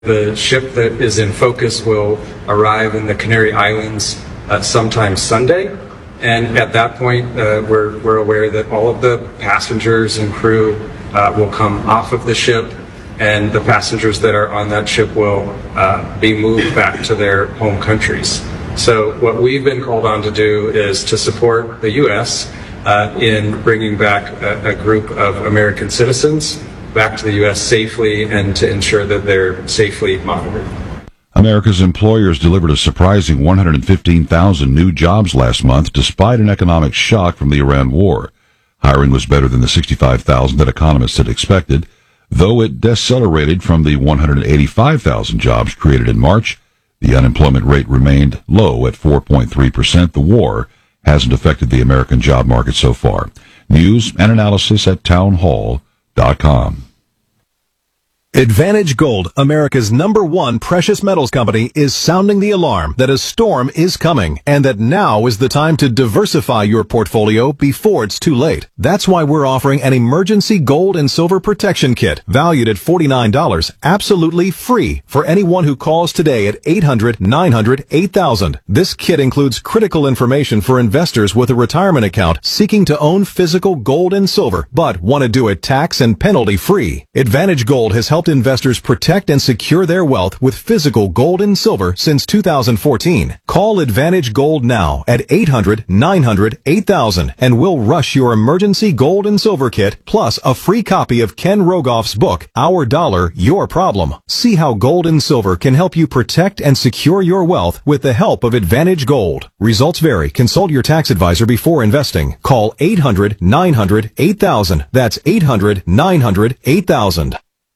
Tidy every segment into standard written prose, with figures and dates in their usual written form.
The ship that is in focus will arrive in the Canary Islands sometime Sunday, and at that point we're aware that all of the passengers and crew will come off of the ship, and the passengers that are on that ship will be moved back to their home countries. So what we've been called on to do is to support the U.S. In bringing back a group of American citizens back to the U.S. safely and to ensure that they're safely monitored. America's employers delivered a surprising 115,000 new jobs last month despite an economic shock from the Iran war. Hiring was better than the 65,000 that economists had expected, though it decelerated from the 185,000 jobs created in March. The unemployment rate remained low at 4.3%. The war hasn't affected the American job market so far. News and analysis at townhall.com. Advantage Gold, America's #1 precious metals company, is sounding the alarm that a storm is coming and that now is the time to diversify your portfolio before it's too late. That's why we're offering an emergency gold and silver protection kit valued at $49, absolutely free for anyone who calls today at 800-900-8000. This kit includes critical information for investors with a retirement account seeking to own physical gold and silver but want to do it tax and penalty free. Advantage Gold has helped investors protect and secure their wealth with physical gold and silver since 2014. Call Advantage Gold now at 800-900-8000 and we'll rush your emergency gold and silver kit plus a free copy of Ken Rogoff's book, Our Dollar, Your Problem. See how gold and silver can help you protect and secure your wealth with the help of Advantage Gold. Results vary. Consult your tax advisor before investing. Call 800-900-8000. That's 800-900-8000.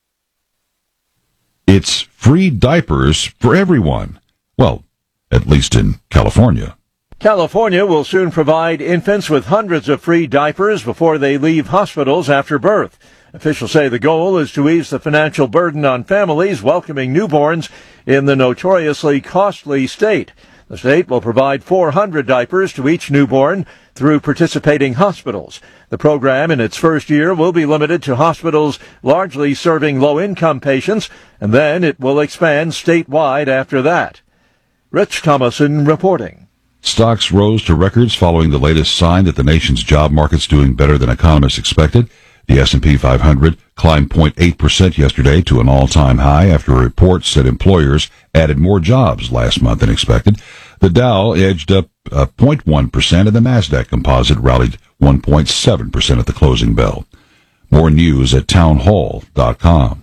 It's free diapers for everyone. Well, at least in California. California will soon provide infants with hundreds of free diapers before they leave hospitals after birth. Officials say the goal is to ease the financial burden on families welcoming newborns in the notoriously costly state. The state will provide 400 diapers to each newborn through participating hospitals. The program in its first year will be limited to hospitals largely serving low-income patients, and then it will expand statewide after that. Rich Thomason reporting. Stocks rose to records following the latest sign that the nation's job market's doing better than economists expected. The S&P 500 climbed 0.8% yesterday to an all-time high after a report said employers added more jobs last month than expected. The Dow edged up 0.1% and the Nasdaq Composite rallied 1.7% at the closing bell. More news at townhall.com.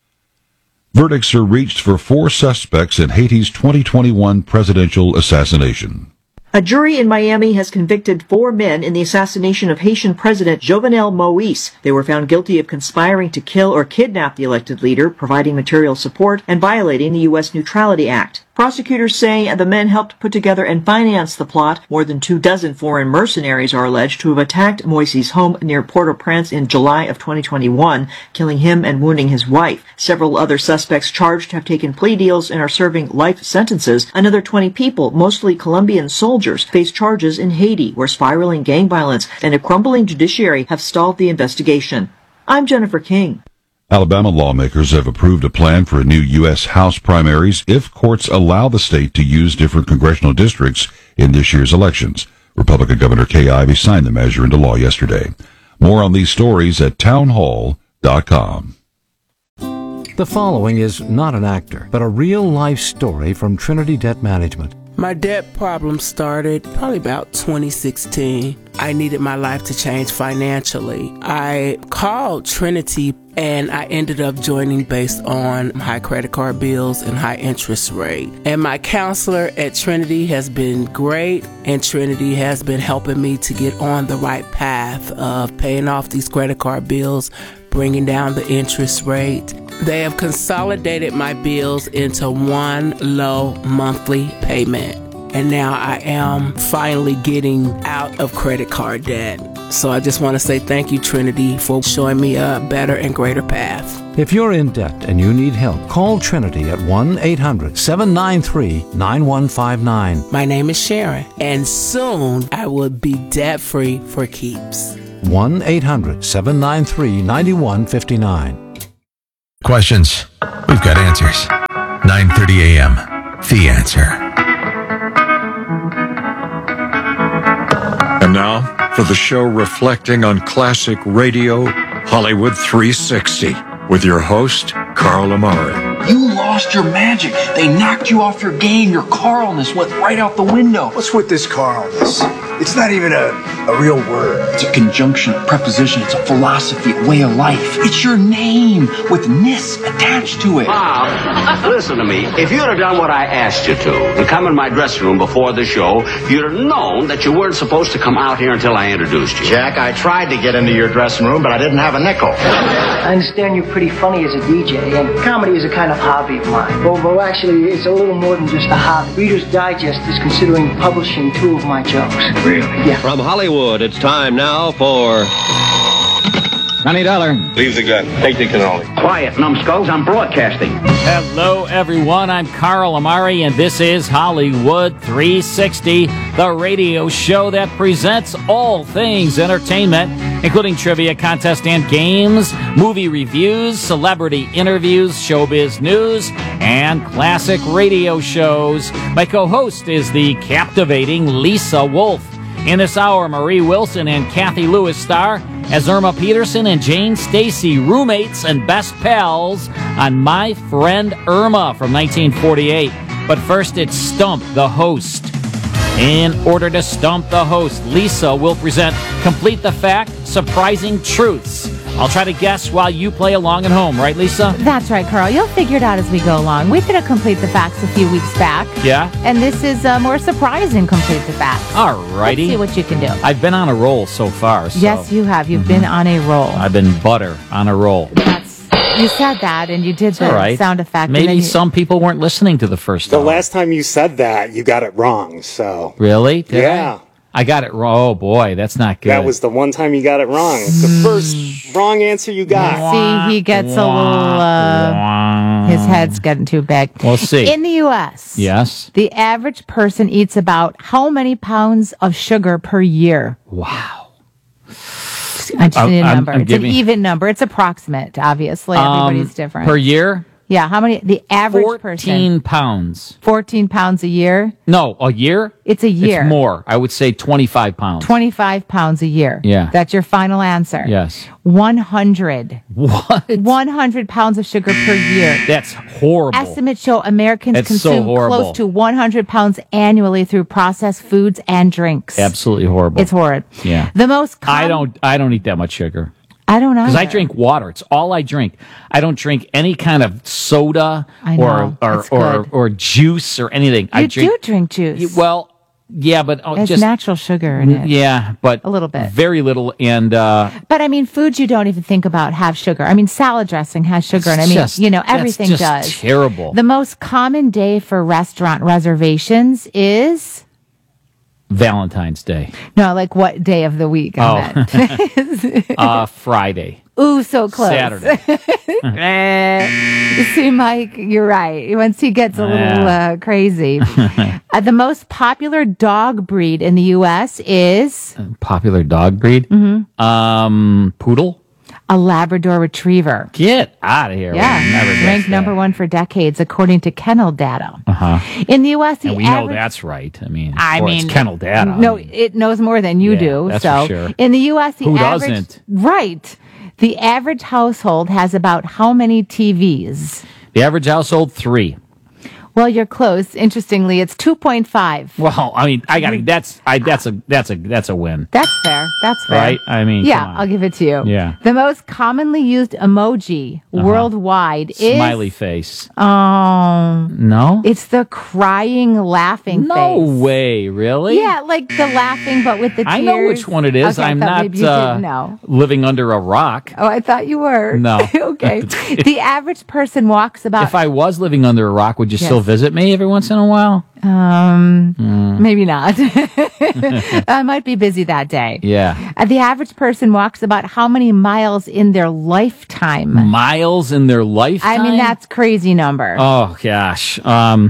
Verdicts are reached for 4 suspects in Haiti's 2021 presidential assassination. A jury in Miami has convicted 4 men in the assassination of Haitian President Jovenel Moïse. They were found guilty of conspiring to kill or kidnap the elected leader, providing material support, and violating the U.S. Neutrality Act. Prosecutors say the men helped put together and finance the plot. More than 24 foreign mercenaries are alleged to have attacked Moïse's home near Port-au-Prince in July of 2021, killing him and wounding his wife. Several other suspects charged have taken plea deals and are serving life sentences. Another 20 people, mostly Colombian soldiers, face charges in Haiti, where spiraling gang violence and a crumbling judiciary have stalled the investigation. I'm Jennifer King. Alabama lawmakers have approved a plan for a new U.S. House primaries if courts allow the state to use different congressional districts in this year's elections. Republican Governor Kay Ivey signed the measure into law yesterday. More on these stories at townhall.com. The following is not an actor, but a real-life story from Trinity Debt Management. My debt problem started probably about 2016. I needed my life to change financially. I called Trinity and I ended up joining based on high credit card bills and high interest rate. And my counselor at Trinity has been great, and Trinity has been helping me to get on the right path of paying off these credit card bills, bringing down the interest rate. They have consolidated my bills into one low monthly payment. And now I am finally getting out of credit card debt. So I just want to say thank you, Trinity, for showing me a better and greater path. If you're in debt and you need help, call Trinity at 1-800-793-9159. My name is Sharon, and soon I will be debt-free for keeps. 1-800-793-9159. Questions? We've got answers. 9:30 a.m. The Answer. And now, for the show reflecting on classic radio, Hollywood 360, with your host, Carl Amari. You lost your magic. They knocked you off your game. Your Carlness went right out the window. What's with this Carlness? It's not even a real word. It's a conjunction, a preposition. It's a philosophy, a way of life. It's your name with ness attached to it. Bob, listen to me. If you'd have done what I asked you to and come in my dressing room before the show, you'd have known that you weren't supposed to come out here until I introduced you. Jack, I tried to get into your dressing room, but I didn't have a nickel. I understand you're pretty funny as a DJ, and comedy is a kind of hobby of mine. Well, actually, it's a little more than just a hobby. Reader's Digest is considering publishing 2 of my jokes. Really? Yeah. From Hollywood, it's time now for $20. Leave the gun. Take the cannoli. Quiet, numbskulls. I'm broadcasting. Hello, everyone. I'm Carl Amari, and this is Hollywood 360, the radio show that presents all things entertainment, including trivia, contest, and games, movie reviews, celebrity interviews, showbiz news, and classic radio shows. My co-host is the captivating Lisa Wolf. In this hour, Marie Wilson and Kathy Lewis star as Irma Peterson and Jane Stacy, roommates and best pals on My Friend Irma from 1948. But first, it's Stump the Host. In order to stump the host, Lisa will present Complete the Fact, Surprising Truths. I'll try to guess while you play along at home, right, Lisa? That's right, Carl. You'll figure it out as we go along. We did a Complete the Facts a few weeks back. Yeah? And this is a more surprising Complete the Facts. All righty. Let's see what you can do. I've been on a roll so far. So. Yes, you have. You've been on a roll. I've been butter on a roll. You said that, and you did the right. sound effect. Maybe some people weren't listening to the first The hour. last time you said that, you got it wrong, so... Really? Did yeah. I got it wrong. Oh, boy, that's not good. That was the one time you got it wrong. The first wrong answer you got. See, he gets a little... his head's getting too big. We'll see. In the U.S., yes, the average person eats about how many pounds of sugar per year? Wow. I just need a number. It's an even number. It's approximate, obviously. Everybody's different. Per year? Yeah, how many? The average 14 pounds. 14 pounds a year? No, a year? It's a year. It's more. I would say 25 pounds. 25 pounds a year. Yeah. That's your final answer. Yes. 100. What? 100 pounds of sugar per year. That's horrible. Estimates show Americans That's consume so horrible. close to 100 pounds annually through processed foods and drinks. Absolutely horrible. It's horrid. Yeah. The most I don't eat that much sugar. I don't know. Because I drink water. It's all I drink. I don't drink any kind of soda or juice or anything. You do drink juice. Well, yeah, but it's just natural sugar in it. Yeah, but a little bit, very little, and but I mean, foods you don't even think about have sugar. I mean, salad dressing has sugar, and I mean, everything that's does. Just terrible. The most common day for restaurant reservations is Valentine's Day. No, like what day of the week? Friday. Ooh, so close. Saturday. See, Mike, you're right. Once he gets a little crazy. The most popular dog breed in the U.S. is... Popular dog breed? Mm-hmm. Poodle? A Labrador Retriever. Get out of here. Yeah, ranked number 1 for decades according to kennel data. In the U.S., and we know that's right. I mean, it's kennel data. No, it knows more than you do. That's so for sure. In the U.S., Who doesn't? Right. The average household has about how many TVs? The average household, 3. Well, you're close. Interestingly, it's 2.5. Well, I mean, that's a win. That's fair. That's fair. Right? I mean, yeah, come on. I'll give it to you. Yeah. The most commonly used emoji worldwide is smiley face. Oh. No? It's the crying, laughing face. No way, really? Yeah, like the laughing, but with the tears. I know which one it is. Okay, I'm I thought not maybe you didn't know. living under a rock. Oh, I thought you were. No. Okay. The average person walks about... If I was living under a rock, would you still visit me every once in a while? Maybe not. I might be busy that day. Yeah. The average person walks about how many miles in their lifetime? Miles in their lifetime? I mean, that's crazy number. Oh, gosh.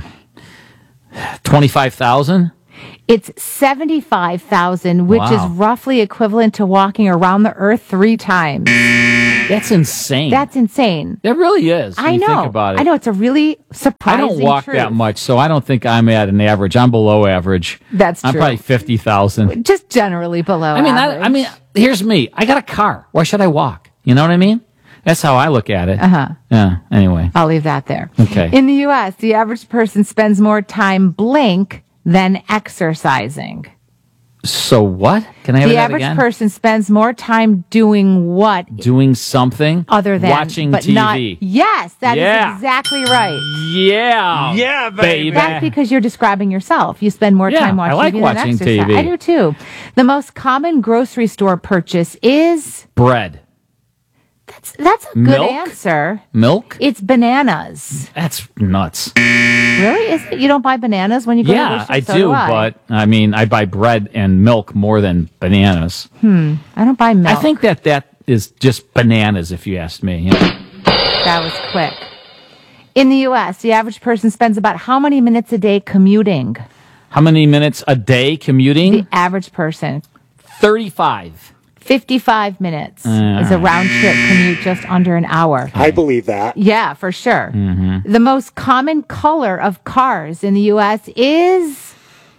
25,000? It's 75,000, which is roughly equivalent to walking around the earth 3 times. That's insane. That's insane. It really is. When I you know. Think about it. I know. It's a really surprising I don't walk truth. that much, so I don't think I'm at an average. I'm below average. That's I'm true. probably 50,000. Just generally below average. I mean, here's me. I got a car. Why should I walk? You know what I mean? That's how I look at it. Uh-huh. Yeah, anyway. I'll leave that there. Okay. In the U.S., the average person spends more time blank than exercising. So what? Can I have The that average again? person spends more time doing what Doing something other than watching but TV. Not, yes, that is Yeah. exactly right. Yeah. Yeah, baby. That's because you're describing yourself. You spend more Yeah, time watching I like TV watching than exercise. TV. I do too. The most common grocery store purchase is Bread. that's a good Milk? answer. Milk? It's bananas. That's nuts. Really? Is it? You don't buy bananas when you go to the Yeah, grocery I store? do, So I. but I mean, I buy bread and milk more than bananas. I don't buy milk. I think that is just bananas, if you asked me. You know? That was quick. In the U.S., the average person spends about how many minutes a day commuting? How many minutes a day commuting? The average person. 35. 55 minutes is a round trip commute, just under an hour. I believe that. Yeah, for sure. Mm-hmm. The most common color of cars in the U.S. is...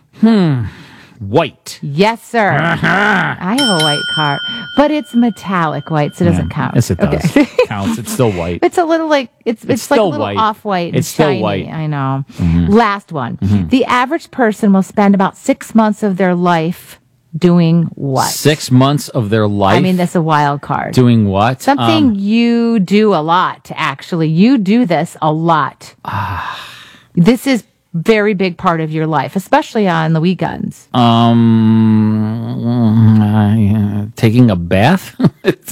White. Yes, sir. I have a white car, but it's metallic white, so it doesn't count. Yes, it does. Okay. Counts. It's still white. It's a little like it's like a still little white. off-white. It's and still shiny. white. I know. Mhm. Last one. Mhm. The average person will spend about 6 months of their life doing what? 6 months of their life. I mean, that's a wild card. doing what? Something you do a lot, actually. You do this a lot. This is very big part of your life, especially on the weekends. Taking a bath. It's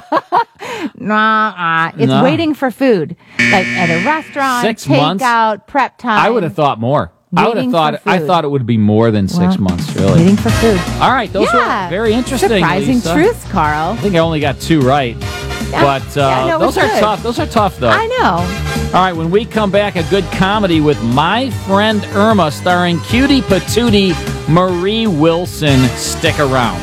No. waiting for food, like at a restaurant, 6 months? takeout, prep time. I would have thought more. I would have Waiting thought. for I food. thought it would be more than 6 Well, months. Really. Waiting for food. All right, those Yeah. were very interesting. Surprising Lisa. truths, Carl. I think I only got 2 right, but no, those it's are good. tough. Those are tough, though. I know. All right, when we come back, a good comedy with My Friend Irma, starring Cutie Patootie Marie Wilson. Stick around.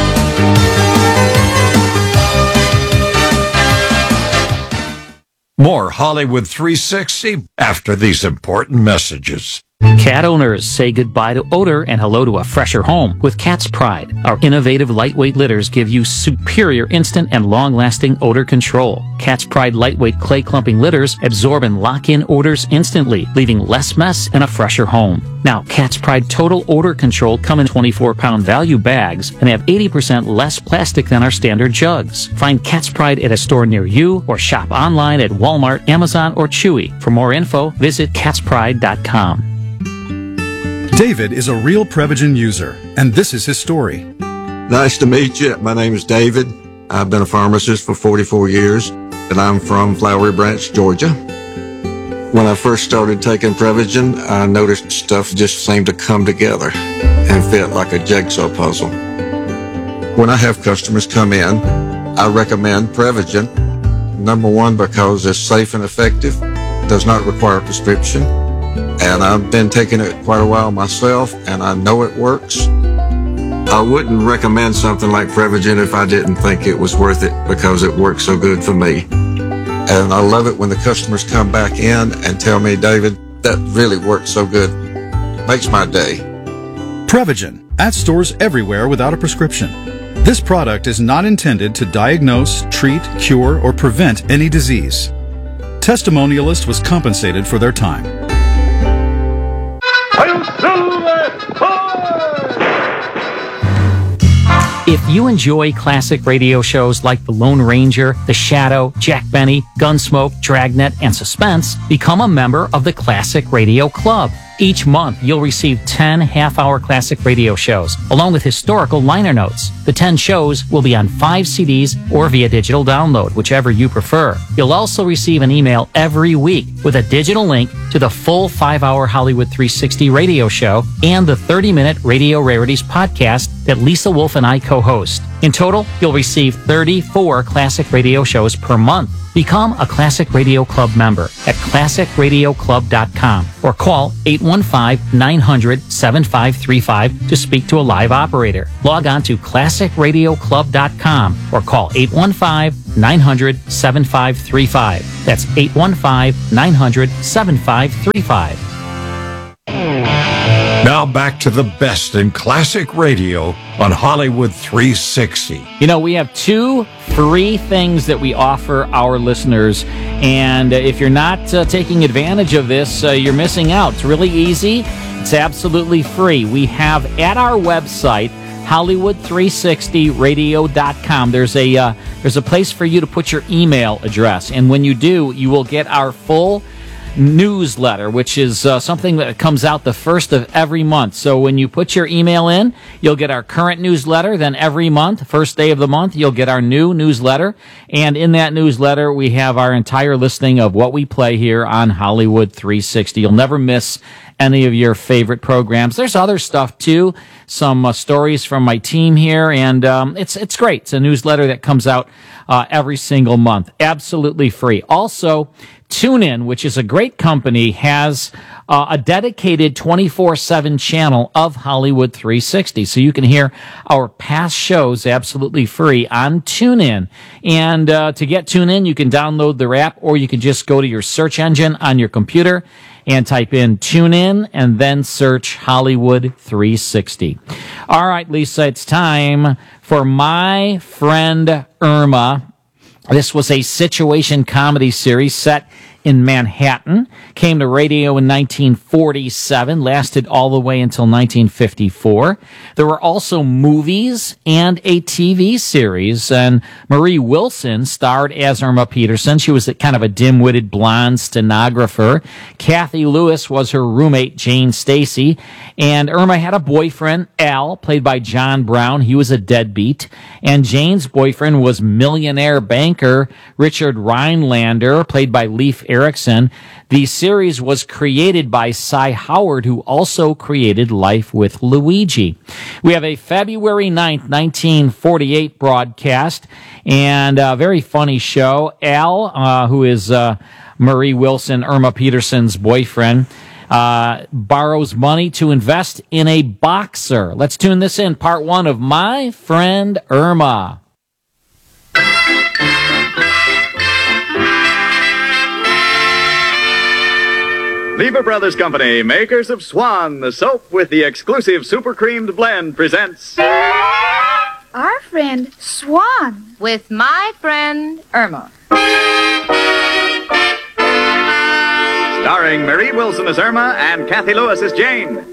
More Hollywood 360 after these important messages. Cat owners say goodbye to odor and hello to a fresher home with Cat's Pride. Our innovative lightweight litters give you superior instant and long-lasting odor control. Cat's Pride lightweight clay clumping litters absorb and lock in odors instantly, leaving less mess and a fresher home. Now, Cat's Pride Total Odor Control come in 24-pound value bags and have 80% less plastic than our standard jugs. Find Cat's Pride at a store near you or shop online at Walmart, Amazon, or Chewy. For more info, visit catspride.com. David is a real Prevagen user, and this is his story. Nice to meet you. My name is David. I've been a pharmacist for 44 years, and I'm from Flowery Branch, Georgia. When I first started taking Prevagen, I noticed stuff just seemed to come together and fit like a jigsaw puzzle. When I have customers come in, I recommend Prevagen. Number one, because it's safe and effective, does not require a prescription. And I've been taking it quite a while myself, and I know it works. I wouldn't recommend something like Prevagen if I didn't think it was worth it, because it works so good for me. And I love it when the customers come back in and tell me, David, that really works so good. Makes my day. Prevagen, at stores everywhere without a prescription. This product is not intended to diagnose, treat, cure, or prevent any disease. Testimonialist was compensated for their time. If you enjoy classic radio shows like The Lone Ranger, The Shadow, Jack Benny, Gunsmoke, Dragnet, and Suspense, become a member of the Classic Radio Club. Each month, you'll receive 10 half-hour classic radio shows, along with historical liner notes. The 10 shows will be on 5 CDs or via digital download, whichever you prefer. You'll also receive an email every week with a digital link to the full 5-hour Hollywood 360 radio show and the 30-minute Radio Rarities podcast that Lisa Wolf and I co-host. In total, you'll receive 34 Classic Radio shows per month. Become a Classic Radio Club member at classicradioclub.com or call 815-900-7535 to speak to a live operator. Log on to classicradioclub.com or call 815-900-7535. That's 815-900-7535. Now back to the best in classic radio on Hollywood 360. You know, we have 2 free things that we offer our listeners, and if you're not taking advantage of this, you're missing out. It's really easy. It's absolutely free. We have at our website, Hollywood360radio.com. There's a place for you to put your email address, and when you do, you will get our full newsletter, which is something that comes out the first of every month. So when you put your email in, you'll get our current newsletter. Then every month, first day of the month, you'll get our new newsletter. And in that newsletter, we have our entire listing of what we play here on Hollywood 360. You'll never miss any of your favorite programs. There's other stuff too, some stories from my team here, and it's great. It's a newsletter that comes out every single month, absolutely free. Also, TuneIn, which is a great company, has a dedicated 24/7 channel of Hollywood 360. So you can hear our past shows absolutely free on TuneIn. And to get TuneIn, you can download their app, or you can just go to your search engine on your computer and type in TuneIn and then search Hollywood 360. All right, Lisa, it's time for My Friend Irma. This was a situation comedy series set in Manhattan, came to radio in 1947, lasted all the way until 1954. There were also movies and a TV series, and Marie Wilson starred as Irma Peterson. She was kind of a dim-witted blonde stenographer. Kathy Lewis was her roommate, Jane Stacy, and Irma had a boyfriend, Al, played by John Brown. He was a deadbeat, and Jane's boyfriend was millionaire banker Richard Rhinelander, played by Leif Erikson. The series was created by Cy Howard, who also created Life with Luigi. We have a February 9th, 1948 broadcast, and a very funny show. Al, who is Marie Wilson, Irma Peterson's boyfriend, borrows money to invest in a boxer. Let's tune this in, part 1 of My Friend Irma. Lever Brothers Company, makers of Swan, the soap with the exclusive super creamed blend, presents Our Friend Swan with My Friend Irma. Starring Marie Wilson as Irma and Kathy Lewis as Jane.